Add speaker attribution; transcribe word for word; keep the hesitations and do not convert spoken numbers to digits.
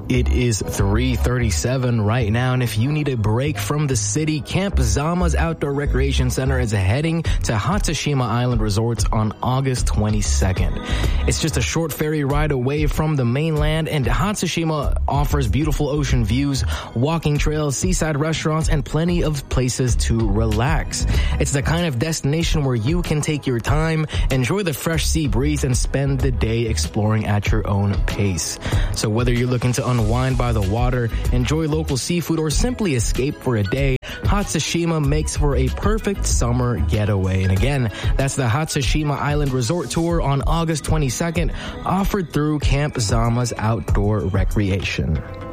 Speaker 1: It is three thirty-seven right now, and if you need a break from the city, Camp Zama's Outdoor Recreation Center is heading to Hatsushima Island Resorts on August twenty-second. It's just a short ferry ride away from the mainland, and Hatsushima offers beautiful ocean views, walking trails, seaside restaurants, and plenty of places to relax. It's the kind of destination where you can take your time, enjoy the fresh sea breeze, and spend the day exploring at your own pace. So whether you're looking to unwind by the water, enjoy local seafood, or simply escape for a day, Hatsushima makes for a perfect summer getaway. And again, that's the Hatsushima Island Resort Tour on August twenty-second, offered through Camp Zama's Outdoor Recreation.